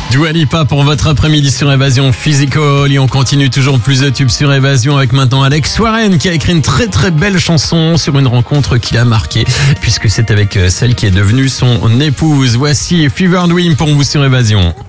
Dua Lipa pour votre après-midi sur Évasion Physical. Et on continue toujours plus de tubes sur Évasion avec maintenant Alex Warren qui a écrit une très très belle chanson sur une rencontre qui l'a marqué puisque c'est avec celle qui est devenue son épouse. Voici Fever Dream pour vous sur Évasion.